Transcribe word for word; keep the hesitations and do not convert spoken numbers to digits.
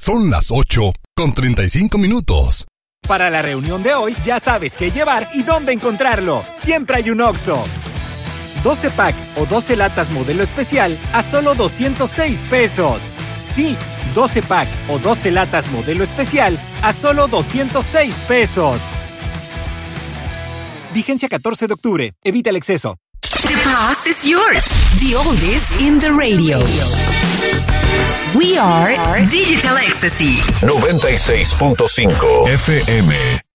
Son las ocho con treinta y cinco minutos. Para la reunión de hoy, ya sabes qué llevar y dónde encontrarlo. Siempre hay un Oxxo. doce pack o doce latas modelo especial a solo doscientos seis pesos. Sí, doce pack o doce latas modelo especial a solo doscientos seis pesos. Vigencia catorce de octubre. Evita el exceso. The past is yours. The oldies in the radio. We are Digital Ecstasy. noventa y seis punto cinco F M.